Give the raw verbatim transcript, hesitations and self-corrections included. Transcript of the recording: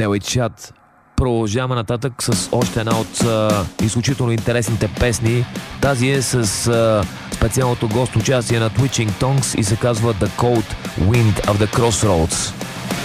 Делай чат. Продължаваме нататък с още една от а, изключително интересните песни. Тази е с а, специалното гост участие на Twitching Tongues и се казва The Cold Wind of the Crossroads.